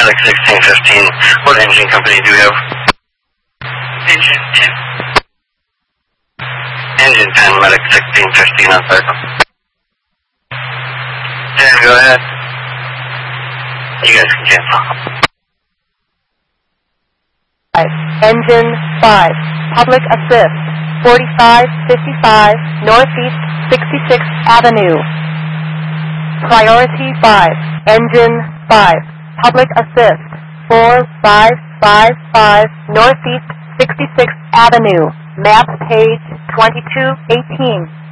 Medic 1615. What engine company do you have? Engine 10. Engine 10, Medic 1615 on cycle. 10, go ahead. You guys can cancel. Engine 5, public assist, 4555 Northeast 66th Avenue. Priority 5, Engine 5, public assist, 4555 Northeast 66th Avenue. Map page 2218.